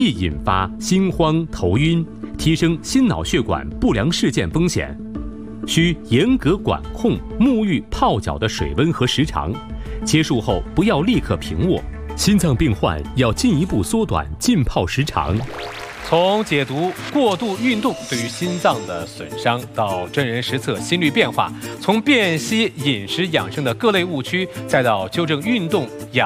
易引发心慌、头晕，提升心脑血管不良事件风险。需严格管控沐浴泡脚的水温和时长，结束后不要立刻平卧。心脏病患要进一步缩短浸泡时长。 从解读过度运动对于心脏的损伤，到真人实测心率变化，从辨析饮食养生的各类误区，再到纠正运动养